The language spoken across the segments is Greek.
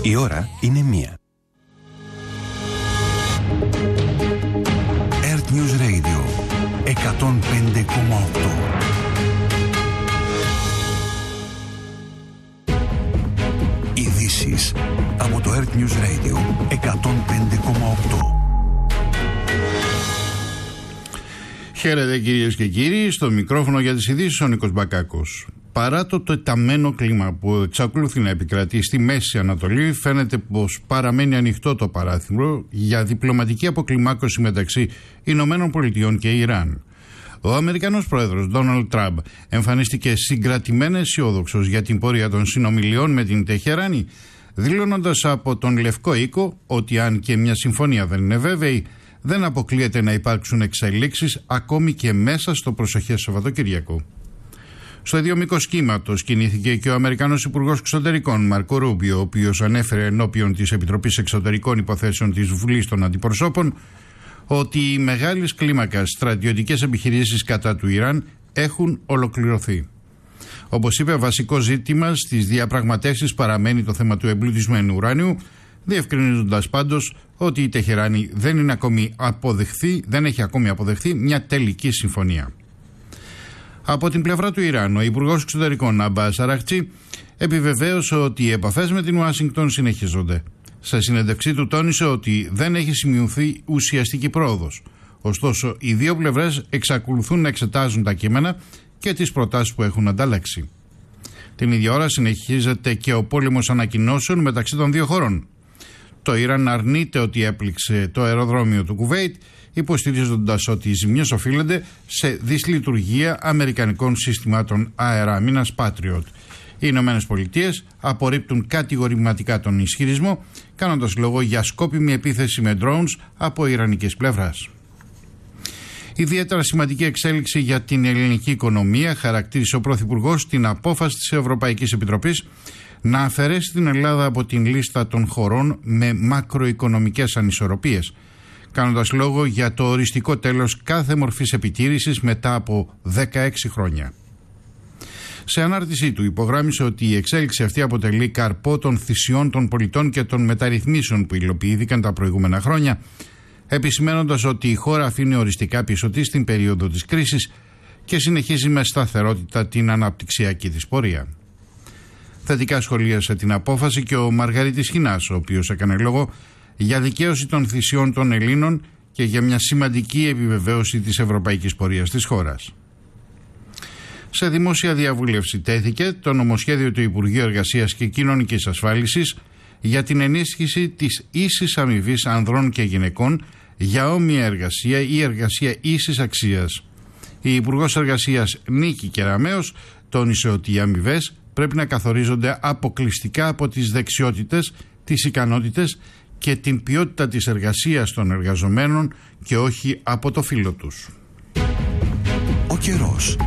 Η ώρα είναι 1. Earth News Radio 105,8. Ειδήσεις από το Earth News Radio 105,8. Χαίρετε κυρίες και κύριοι, στο μικρόφωνο για τις ειδήσεις ο Νίκος Μπακάκος. Παρά το τεταμένο κλίμα που εξακολουθεί να επικρατεί στη Μέση Ανατολή, φαίνεται πως παραμένει ανοιχτό το παράθυρο για διπλωματική αποκλιμάκωση μεταξύ Ηνωμένων Πολιτειών και Ιράν. Ο Αμερικανός πρόεδρος Ντόναλντ Τραμπ εμφανίστηκε συγκρατημένα αισιόδοξος για την πορεία των συνομιλιών με την Τεχεράνη, δηλώνοντας από τον Λευκό Οίκο ότι αν και μια συμφωνία δεν είναι βέβαιη, δεν αποκλείεται να υπάρξουν εξελίξεις ακόμη και μέσα στο προσεχές Σαββατοκύριακο. Στο ίδιο μήκος κύματος κινήθηκε και ο Αμερικανός Υπουργός Εξωτερικών Μάρκο Ρούμπιο, ο οποίος ανέφερε ενώπιον της Επιτροπής Εξωτερικών Υποθέσεων της Βουλής των Αντιπροσώπων ότι οι μεγάλες κλίμακας στρατιωτικές επιχειρήσεις κατά του Ιράν έχουν ολοκληρωθεί. Όπως είπε, βασικό ζήτημα στις διαπραγματεύσεις παραμένει το θέμα του εμπλουτισμένου ουράνιου, διευκρινίζοντας πάντως ότι η Τεχεράνη δεν έχει ακόμη αποδεχθεί μια τελική συμφωνία. Από την πλευρά του Ιράν, ο Υπουργός Εξωτερικών Αμπάς Αραχτζή επιβεβαίωσε ότι οι επαφές με την Ουάσιγκτον συνεχίζονται. Σε συνέντευξή του τόνισε ότι δεν έχει σημειωθεί ουσιαστική πρόοδος. Ωστόσο, οι δύο πλευρές εξακολουθούν να εξετάζουν τα κείμενα και τις προτάσεις που έχουν ανταλλάξει. Την ίδια ώρα συνεχίζεται και ο πόλεμος ανακοινώσεων μεταξύ των δύο χωρών. Το Ιράν αρνείται ότι έπληξε το αεροδρόμιο του Κουβέιτ, υποστηρίζοντας ότι οι ζημιές οφείλονται σε δυσλειτουργία αμερικανικών συστημάτων αεράμινας Patriot. Οι Ηνωμένες Πολιτείες απορρίπτουν κατηγορηματικά τον ισχυρισμό, κάνοντας λόγο για σκόπιμη επίθεση με drones από ιρανικής πλευράς. Ιδιαίτερα σημαντική εξέλιξη για την ελληνική οικονομία χαρακτήρισε ο Πρωθυπουργός την απόφαση της Ευρωπαϊκής Επιτροπής να αφαιρέσει την Ελλάδα από την λίστα των χωρών με μακροοικονομικές ανισορροπίες, κάνοντας λόγο για το οριστικό τέλος κάθε μορφής επιτήρησης μετά από 16 χρόνια. Σε ανάρτησή του υπογράμμισε ότι η εξέλιξη αυτή αποτελεί καρπό των θυσιών των πολιτών και των μεταρρυθμίσεων που υλοποιήθηκαν τα προηγούμενα χρόνια, επισημένοντας ότι η χώρα αφήνει οριστικά πίσω της την περίοδο της κρίσης και συνεχίζει με σταθερότητα την αναπτυξιακή της πορεία. Θετικά σχολίασε την απόφαση και ο Μαργαρίτης Χινάς, ο οποίος έκανε λόγο για δικαίωση των θυσιών των Ελλήνων και για μια σημαντική επιβεβαίωση της ευρωπαϊκής πορείας της χώρας. Σε δημόσια διαβούλευση τέθηκε το νομοσχέδιο του Υπουργείου Εργασίας και Κοινωνικής Ασφάλισης για την ενίσχυση της ίσης αμοιβής ανδρών και γυναικών για όμοια εργασία ή εργασία ίσης αξίας. Η Υπουργός Εργασίας Νίκη Κεραμέως τόνισε ότι οι αμοιβές πρέπει να καθορίζονται αποκλειστικά από τις δεξιότητες, τις ικανότητες και την ποιότητα της εργασίας των εργαζομένων και όχι από το φύλο τους. Ο καιρός.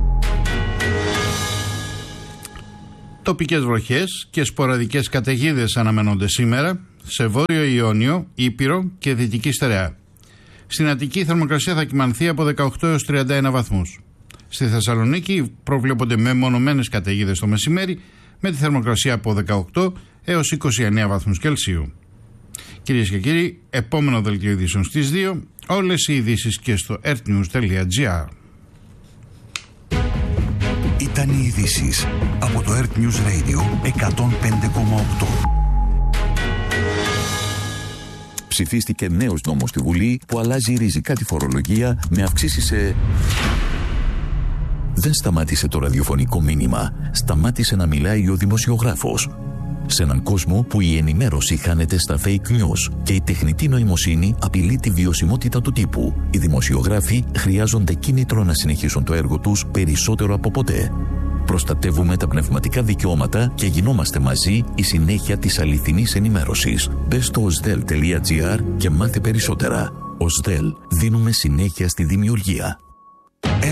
Τοπικές βροχές και σποραδικές καταιγίδες αναμένονται σήμερα σε Βόρειο Ιόνιο, Ήπειρο και Δυτική Στερεά. Στην Αττική η θερμοκρασία θα κυμανθεί από 18 έως 31 βαθμούς. Στη Θεσσαλονίκη προβλέπονται μεμονωμένες καταιγίδες το μεσημέρι με τη θερμοκρασία από 18 έως 29 βαθμούς Κελσίου. Κυρίες και κύριοι, επόμενο δελτίο ειδήσεων στις 2, όλες οι ειδήσεις και στο earthnews.gr. Ήταν οι ειδήσεις από το Earth News Radio 105,8. Ψηφίστηκε νέος νόμος στη Βουλή που αλλάζει ριζικά τη φορολογία με αυξήσεις σε... Δεν σταμάτησε το ραδιοφωνικό μήνυμα. Σταμάτησε να μιλάει ο δημοσιογράφος. Σε έναν κόσμο που η ενημέρωση χάνεται στα fake news και η τεχνητή νοημοσύνη απειλεί τη βιωσιμότητα του τύπου, οι δημοσιογράφοι χρειάζονται κίνητρο να συνεχίσουν το έργο τους περισσότερο από ποτέ. Προστατεύουμε τα πνευματικά δικαιώματα και γινόμαστε μαζί η συνέχεια της αληθινής ενημέρωσης. Μπες στο osdel.gr και μάθε περισσότερα. Osdel, δίνουμε συνέχεια στη δημιουργία.